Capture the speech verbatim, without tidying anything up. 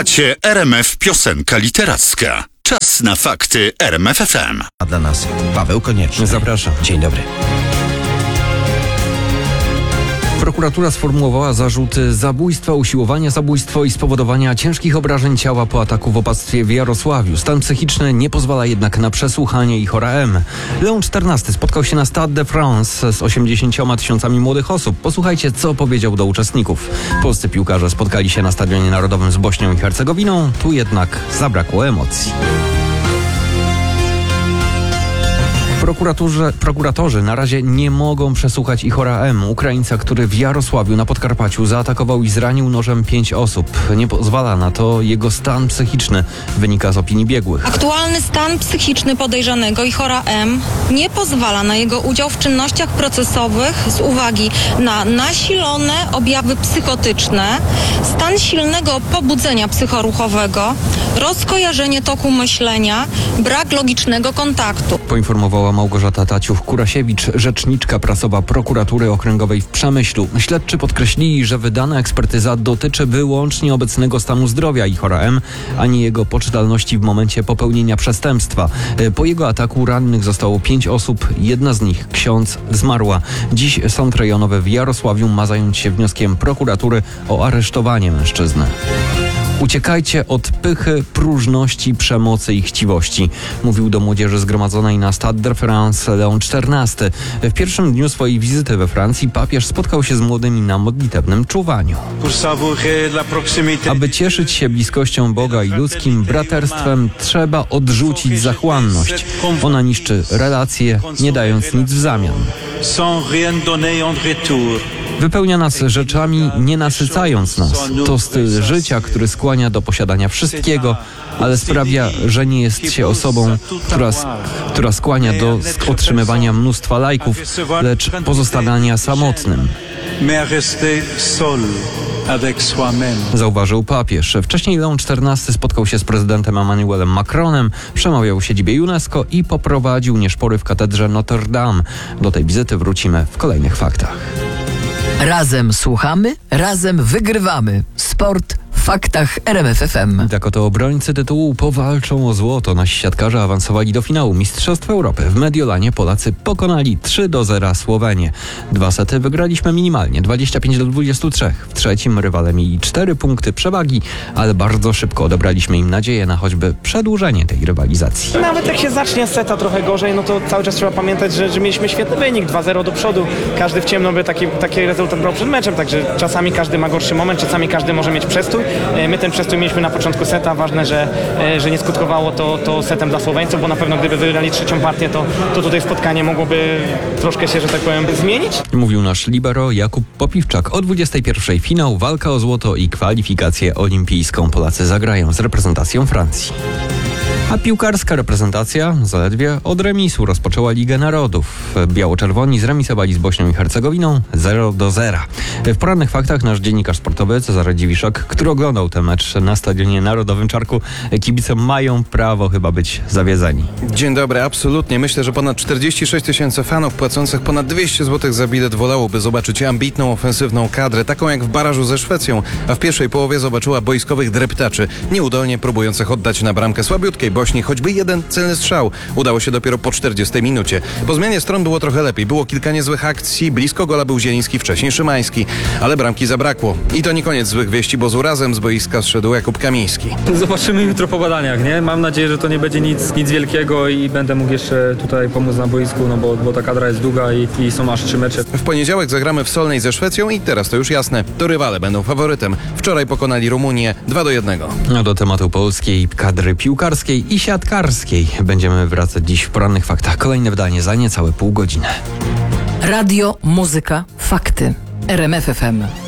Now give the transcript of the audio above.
Słuchacie R M F Piosenka Literacka. Czas na fakty R M F F M. A dla nas Paweł Konieczny. Zapraszam. Dzień dobry. Prokuratura sformułowała zarzuty zabójstwa, usiłowania zabójstwa i spowodowania ciężkich obrażeń ciała po ataku w opactwie w Jarosławiu. Stan psychiczny nie pozwala jednak na przesłuchanie ich Hora M. Leon czternasty spotkał się na Stade de France z osiemdziesięcioma tysiącami młodych osób. Posłuchajcie, co powiedział do uczestników. Polscy piłkarze spotkali się na Stadionie Narodowym z Bośnią i Hercegowiną. Tu jednak zabrakło emocji. Prokuraturze, prokuratorzy na razie nie mogą przesłuchać Ihora M., Ukraińca, który w Jarosławiu na Podkarpaciu zaatakował i zranił nożem pięć osób. Nie pozwala na to jego stan psychiczny, wynika z opinii biegłych. Aktualny stan psychiczny podejrzanego Ihora M. nie pozwala na jego udział w czynnościach procesowych z uwagi na nasilone objawy psychotyczne, stan silnego pobudzenia psychoruchowego, rozkojarzenie toku myślenia, brak logicznego kontaktu. Poinformowała Małgorzata Taciuch-Kurasiewicz, rzeczniczka prasowa Prokuratury Okręgowej w Przemyślu. Śledczy podkreślili, że wydana ekspertyza dotyczy wyłącznie obecnego stanu zdrowia Ihora M., a nie jego poczytalności w momencie popełnienia przestępstwa. Po jego ataku rannych zostało pięć osób, jedna z nich, ksiądz, zmarła. Dziś Sąd Rejonowy w Jarosławiu ma zająć się wnioskiem prokuratury o aresztowanie mężczyzny. Uciekajcie od pychy, próżności, przemocy i chciwości, mówił do młodzieży zgromadzonej na Stade de France Leon czternasty. W pierwszym dniu swojej wizyty we Francji papież spotkał się z młodymi na modlitewnym czuwaniu. Aby cieszyć się bliskością Boga i ludzkim braterstwem, trzeba odrzucić zachłanność. Ona niszczy relacje, nie dając nic w zamian. Wypełnia nas rzeczami, nie nasycając nas. To styl życia, który skłania do posiadania wszystkiego, ale sprawia, że nie jest się osobą, która, która skłania do otrzymywania mnóstwa lajków, lecz pozostawania samotnym. Zauważył papież. Wcześniej Leon czternasty spotkał się z prezydentem Emmanuelem Macronem, przemawiał w siedzibie UNESCO i poprowadził nieszpory w katedrze Notre Dame. Do tej wizyty wrócimy w kolejnych faktach. Razem słuchamy, razem wygrywamy. Sport w faktach R M F F M. Tak oto obrońcy tytułu powalczą o złoto. Nasi siatkarze awansowali do finału Mistrzostw Europy. W Mediolanie Polacy pokonali trzy do zera Słowenię. Dwa sety wygraliśmy minimalnie, dwadzieścia pięć do dwudziestu trzech. W trzecim rywale mieli cztery punkty przewagi, ale bardzo szybko odebraliśmy im nadzieję na choćby przedłużenie tej rywalizacji. Nawet jak się zacznie seta trochę gorzej, no to cały czas trzeba pamiętać, że, że mieliśmy świetny wynik, dwa zero do przodu. Każdy w ciemno by taki, taki rezultat brał przed meczem, także czasami każdy ma gorszy moment, czasami każdy może mieć przestój. My ten przestój mieliśmy na początku seta. Ważne, że, że nie skutkowało to, to setem dla Słoweńców, bo na pewno gdyby wygrali trzecią partię, to, to tutaj spotkanie mogłoby troszkę się, że tak powiem, zmienić. Mówił nasz libero Jakub Popiwczak. O dwudziestej pierwszej finał, walka o złoto i kwalifikację olimpijską. Polacy zagrają z reprezentacją Francji. A piłkarska reprezentacja zaledwie od remisu rozpoczęła Ligę Narodów. Biało-czerwoni zremisowali z Bośnią i Hercegowiną zero do zera. W porannych faktach nasz dziennikarz sportowy Cezary Dziwiszak, który oglądał ten mecz na Stadionie Narodowym Czarku, kibice mają prawo chyba być zawiedzeni. Dzień dobry, absolutnie. Myślę, że ponad czterdzieści sześć tysięcy fanów płacących ponad dwieście złotych za bilet wolałoby zobaczyć ambitną, ofensywną kadrę, taką jak w barażu ze Szwecją, a w pierwszej połowie zobaczyła boiskowych dreptaczy, nieudolnie próbujących oddać na bramkę słabiutkiej Bośni choćby jeden celny strzał. Udało się dopiero po czterdziestej minucie. Po zmianie stron było trochę lepiej. Było kilka niezłych akcji. Blisko gola był Zieliński, wcześniej Szymański, ale bramki zabrakło. I to nie koniec złych wieści, bo z urazem z boiska zszedł Jakub Kamiński. Zobaczymy jutro po badaniach, nie? Mam nadzieję, że to nie będzie nic, nic wielkiego i będę mógł jeszcze tutaj pomóc na boisku, no bo, bo ta kadra jest długa i, i są aż trzy mecze. W poniedziałek zagramy w Solnej ze Szwecją i teraz to już jasne. To rywale będą faworytem. Wczoraj pokonali Rumunię dwa do jednego. No do tematu polskiej kadry piłkarskiej i siatkarskiej będziemy wracać dziś w porannych faktach. Kolejne wydanie za niecałe pół godziny. Radio, muzyka, fakty. R M F F M.